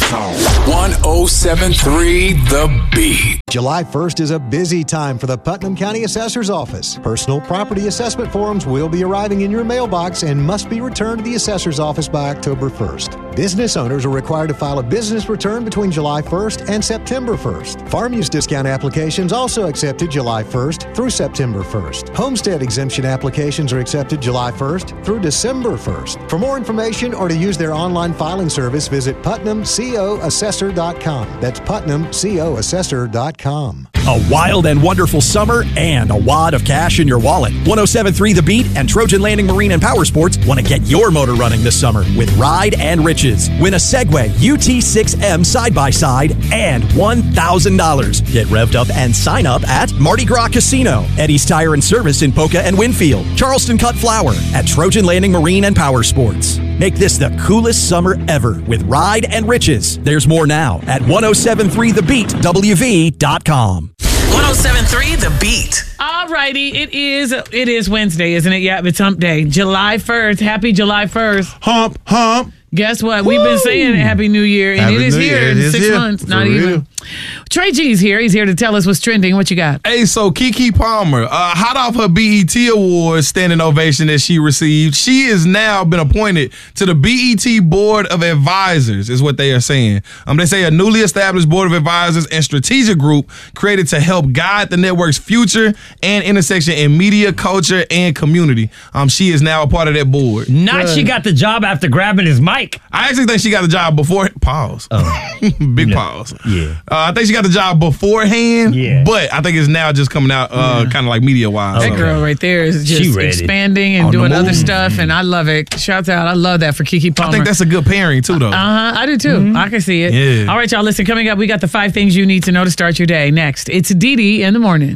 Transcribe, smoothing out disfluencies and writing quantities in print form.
1073 The Beat. July 1st is a busy time for the Putnam County Assessor's Office. Personal property assessment forms will be arriving in your mailbox and must be returned to the Assessor's Office by October 1st. Business owners are required to file a business return between July 1st and September 1st. Farm use discount applications also accepted July 1st through September 1st. Homestead exemption applications are accepted July 1st through December 1st. For more information or to use their online filing service, visit PutnamCOAssessor.com. That's PutnamCOAssessor.com. A wild and wonderful summer and a wad of cash in your wallet. 1073 The Beat and Trojan Landing Marine and Power Sports want to get your motor running this summer with Ride and Riches. Win a Segway UT6M side-by-side and $1,000. Get revved up and sign up at Mardi Gras Casino, Eddie's Tire and Service in Poca and Winfield, Charleston Cut Flower at Trojan Landing Marine and Power Sports. Make this the coolest summer ever with Ride and Riches. There's more now at 1073thebeatwv.com. 1073 The Beat. All righty, it is Wednesday, isn't it? Yeah, it's hump day. July 1st. Happy July 1st. Hump, hump. Guess what? We've been saying Happy New Year, and it is here in 6 months. Not even. Trey G's here. He's here to tell us what's trending. What you got? Hey, so Keke Palmer, hot off her BET Awards standing ovation that she received, she has now been appointed to the BET Board of Advisors, is what they are saying. They say a newly established Board of Advisors and strategic group created to help guide the network's future and intersection in media, culture, and community. She is now a part of that board. She got the job after grabbing his mic. I actually think she got the job before. Pause. Big pause. Yeah. I think she got the job beforehand, but I think it's now just coming out kind of like media-wise. That girl right there is just expanding and doing other stuff, and I love it. Shouts out. I love that for Keke Palmer. I think that's a good pairing, too, though. I do, too. I can see it. Yeah. All right, y'all, listen, coming up, we got the 5 things you need to know to start your day. Next, it's Dee Dee in the morning.